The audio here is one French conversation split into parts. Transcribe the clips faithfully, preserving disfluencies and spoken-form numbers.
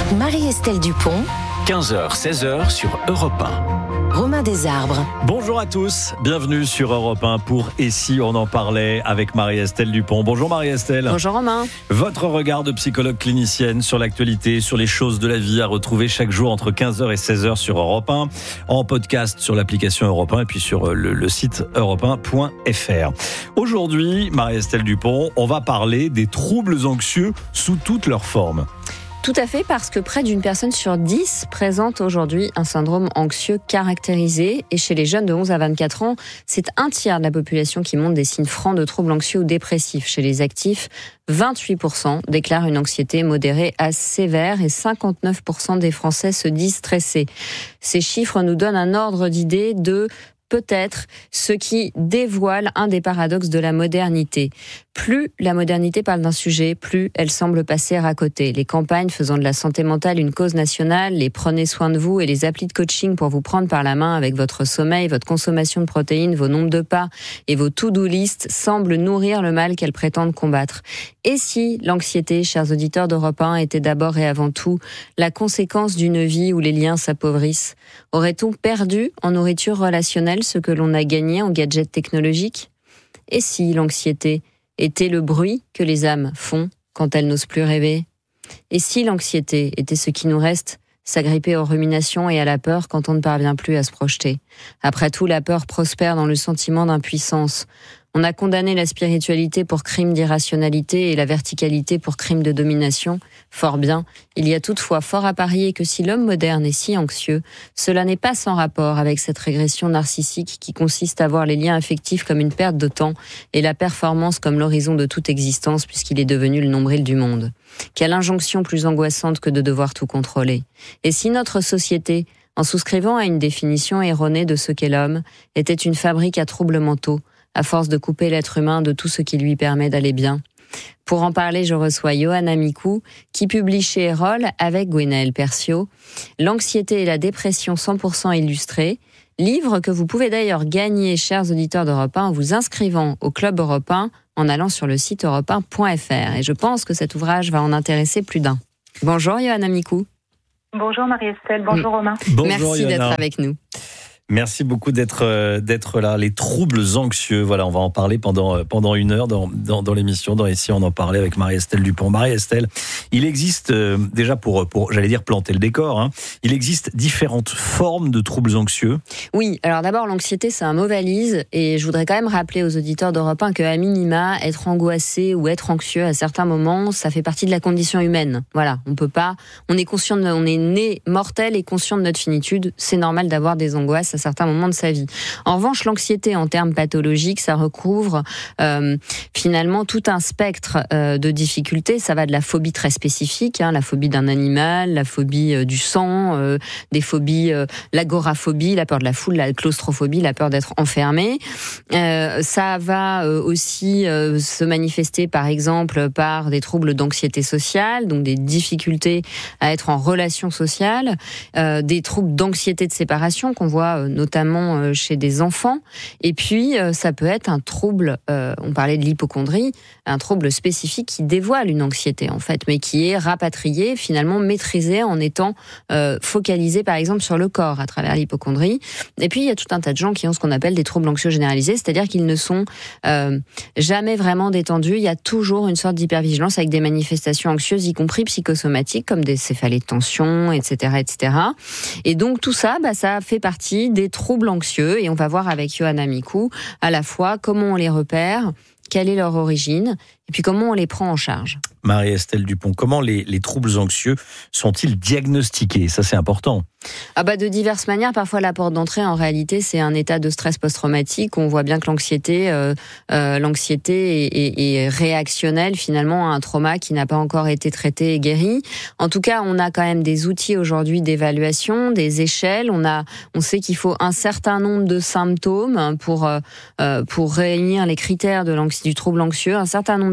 Marie-Estelle Dupont, quinze heures seize heures sur Europe un. Romain Desarbres. Bonjour à tous, bienvenue sur Europe un pour Et si on en parlait avec Marie-Estelle Dupont. Bonjour Marie-Estelle. Bonjour Romain. Votre regard de psychologue clinicienne sur l'actualité, sur les choses de la vie à retrouver chaque jour entre quinze heures et seize heures sur Europe un, en podcast sur l'application Europe un et puis sur le, le site europe un point f r. Aujourd'hui, Marie-Estelle Dupont, on va parler des troubles anxieux sous toutes leurs formes. Tout à fait, parce que près d'une personne sur dix présente aujourd'hui un syndrome anxieux caractérisé. Et chez les jeunes de onze à vingt-quatre ans, c'est un tiers de la population qui montre des signes francs de troubles anxieux ou dépressifs. Chez les actifs, vingt-huit pour cent déclarent une anxiété modérée à sévère et cinquante-neuf pour cent des Français se disent stressés. Ces chiffres nous donnent un ordre d'idée de peut-être ce qui dévoile un des paradoxes de la modernité. Plus la modernité parle d'un sujet, plus elle semble passer à côté. Les campagnes faisant de la santé mentale une cause nationale, les prenez soin de vous et les applis de coaching pour vous prendre par la main avec votre sommeil, votre consommation de protéines, vos nombres de pas et vos to-do list semblent nourrir le mal qu'elles prétendent combattre. Et si l'anxiété, chers auditeurs d'Europe un, était d'abord et avant tout la conséquence d'une vie où les liens s'appauvrissent? Aurait-on perdu en nourriture relationnelle ce que l'on a gagné en gadgets technologiques? Et si l'anxiété était le bruit que les âmes font quand elles n'osent plus rêver? Et si l'anxiété était ce qui nous reste, s'agripper aux ruminations et à la peur quand on ne parvient plus à se projeter? Après tout, la peur prospère dans le sentiment d'impuissance. On a condamné la spiritualité pour crime d'irrationalité et la verticalité pour crime de domination. Fort bien, il y a toutefois fort à parier que si l'homme moderne est si anxieux, cela n'est pas sans rapport avec cette régression narcissique qui consiste à voir les liens affectifs comme une perte de temps et la performance comme l'horizon de toute existence puisqu'il est devenu le nombril du monde. Quelle injonction plus angoissante que de devoir tout contrôler. Et si notre société, en souscrivant à une définition erronée de ce qu'est l'homme, était une fabrique à troubles mentaux, à force de couper l'être humain de tout ce qui lui permet d'aller bien? Pour en parler, je reçois Johanna Micou, qui publie chez Erol, avec Gwenaëlle Percio, L'anxiété et la dépression cent pour cent illustré, livre que vous pouvez d'ailleurs gagner, chers auditeurs d'Europe un, en vous inscrivant au Club Europe un en allant sur le site europe un point f r. Et je pense que cet ouvrage va en intéresser plus d'un. Bonjour Johanna Micou. Bonjour Marie-Estelle, bonjour Romain. Bonjour, Merci Johanna. d'être avec nous. Merci beaucoup d'être euh, d'être là. Les troubles anxieux, voilà, on va en parler pendant pendant une heure dans dans, dans l'émission. Dans Ici, on en parlait avec Marie-Estelle Dupont. Marie-Estelle, il existe euh, déjà pour pour j'allais dire planter le décor. Hein, il existe différentes formes de troubles anxieux. Oui, alors d'abord l'anxiété c'est un mot valise et je voudrais quand même rappeler aux auditeurs d'Europe un qu'à minima être angoissé ou être anxieux à certains moments, ça fait partie de la condition humaine. Voilà, on peut pas, on est conscient, de, on est né mortel et conscient de notre finitude. C'est normal d'avoir des angoisses à certains moments de sa vie. En revanche, l'anxiété en termes pathologiques, ça recouvre euh, finalement tout un spectre euh, de difficultés. Ça va de la phobie très spécifique, hein, la phobie d'un animal, la phobie euh, du sang, euh, des phobies, euh, l'agoraphobie, la peur de la foule, la claustrophobie, la peur d'être enfermé. Euh, ça va euh, aussi euh, se manifester par exemple par des troubles d'anxiété sociale, donc des difficultés à être en relation sociale, euh, des troubles d'anxiété de séparation qu'on voit euh, notamment chez des enfants. Et puis, ça peut être un trouble, euh, on parlait de l'hypocondrie, un trouble spécifique qui dévoile une anxiété, en fait, mais qui est rapatrié, finalement maîtrisé en étant euh, focalisé, par exemple, sur le corps à travers l'hypocondrie. Et puis, il y a tout un tas de gens qui ont ce qu'on appelle des troubles anxieux généralisés, c'est-à-dire qu'ils ne sont euh, jamais vraiment détendus. Il y a toujours une sorte d'hypervigilance avec des manifestations anxieuses, y compris psychosomatiques, comme des céphalées de tension, et cetera, et cetera. Et donc, tout ça, bah, ça fait partie des troubles anxieux et on va voir avec Johanna Micou à la fois comment on les repère, quelle est leur origine et puis comment on les prend en charge. Marie-Estelle Dupont, comment les, les troubles anxieux sont-ils diagnostiqués? Ça, c'est important. Ah bah de diverses manières. Parfois, la porte d'entrée, en réalité, c'est un état de stress post-traumatique. On voit bien que l'anxiété, euh, euh, l'anxiété est, est, est réactionnelle finalement à un trauma qui n'a pas encore été traité et guéri. En tout cas, on a quand même des outils aujourd'hui d'évaluation, des échelles. On a, on sait qu'il faut un certain nombre de symptômes pour euh, pour réunir les critères de l'anxi- du trouble anxieux, un certain nombre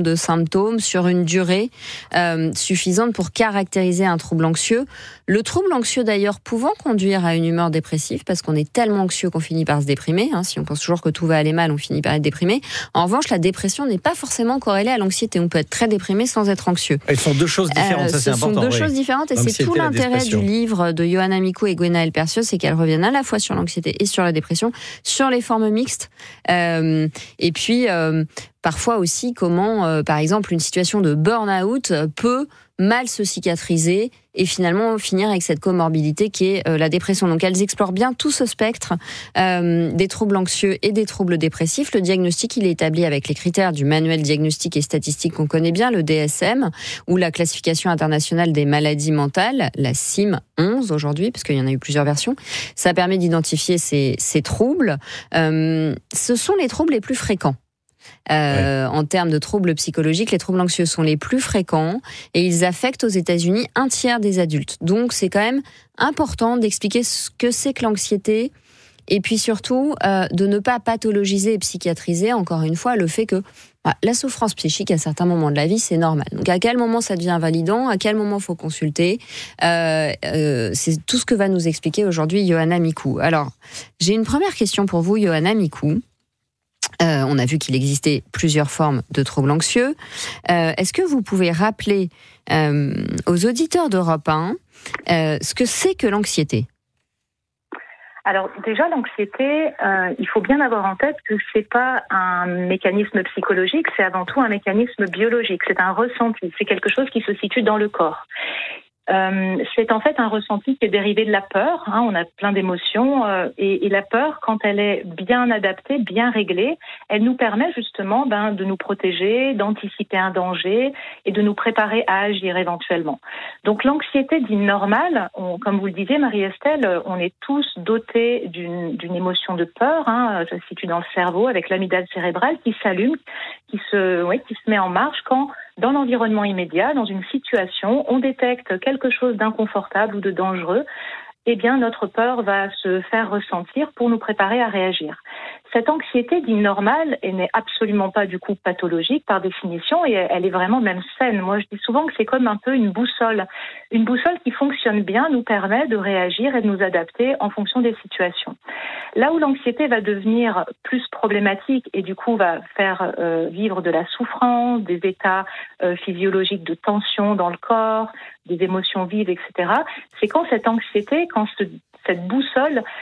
de symptômes sur une durée euh, suffisante pour caractériser un trouble anxieux. Le trouble anxieux d'ailleurs pouvant conduire à une humeur dépressive, parce qu'on est tellement anxieux qu'on finit par se déprimer. Hein. Si on pense toujours que tout va aller mal, on finit par être déprimé. En revanche, la dépression n'est pas forcément corrélée à l'anxiété. On peut être très déprimé sans être anxieux. Elles sont deux choses différentes, euh, ça c'est important. Ce sont deux oui. choses différentes et c'est tout l'intérêt du livre de Johanna Mikou et Gwenaëlle Percieux, c'est qu'elles reviennent à la fois sur l'anxiété et sur la dépression, sur les formes mixtes. Euh, et puis, euh, parfois aussi, comment, euh, par exemple, une situation de burn-out peut mal se cicatriser et finalement finir avec cette comorbidité qui est euh, la dépression. Donc elles explorent bien tout ce spectre euh, des troubles anxieux et des troubles dépressifs. Le diagnostic, il est établi avec les critères du manuel diagnostique et statistique qu'on connaît bien, le D S M, ou la classification internationale des maladies mentales, la C I M onze aujourd'hui, parce qu'il y en a eu plusieurs versions. Ça permet d'identifier ces, ces troubles. Euh, ce sont les troubles les plus fréquents. Euh, ouais. En termes de troubles psychologiques, les troubles anxieux sont les plus fréquents et ils affectent aux États-Unis un tiers des adultes. Donc c'est quand même important d'expliquer ce que c'est que l'anxiété et puis surtout euh, de ne pas pathologiser et psychiatriser, encore une fois, le fait que bah, la souffrance psychique à certains moments de la vie, c'est normal. Donc à quel moment ça devient invalidant, à quel moment il faut consulter, euh, euh, c'est tout ce que va nous expliquer aujourd'hui Johanna Mikou. Alors, j'ai une première question pour vous, Johanna Mikou. Euh, on a vu qu'il existait plusieurs formes de troubles anxieux. Euh, est-ce que vous pouvez rappeler euh, aux auditeurs d'Europe un euh, ce que c'est que l'anxiété ? Alors déjà, l'anxiété, euh, il faut bien avoir en tête que c'est pas un mécanisme psychologique, c'est avant tout un mécanisme biologique. C'est un ressenti, c'est quelque chose qui se situe dans le corps. Euh, c'est en fait un ressenti qui est dérivé de la peur. Hein, on a plein d'émotions euh, et, et la peur, quand elle est bien adaptée, bien réglée, elle nous permet justement ben, de nous protéger, d'anticiper un danger et de nous préparer à agir éventuellement. Donc l'anxiété dite normale, on, comme vous le disiez Marie-Estelle, on est tous dotés d'une, d'une émotion de peur. Hein, ça se situe dans le cerveau avec l'amygdale cérébrale qui s'allume, qui se, ouais, qui se met en marche quand dans l'environnement immédiat, dans une situation, on détecte quelque chose d'inconfortable ou de dangereux, eh bien notre peur va se faire ressentir pour nous préparer à réagir. Cette anxiété dite normale, elle n'est absolument pas du coup pathologique par définition et elle est vraiment même saine. Moi je dis souvent que c'est comme un peu une boussole. Une boussole qui fonctionne bien nous permet de réagir et de nous adapter en fonction des situations. Là où l'anxiété va devenir plus problématique et du coup va faire euh, vivre de la souffrance, des états euh, physiologiques de tension dans le corps, des émotions vives, et cetera, c'est quand cette anxiété, quand ce, cette boussole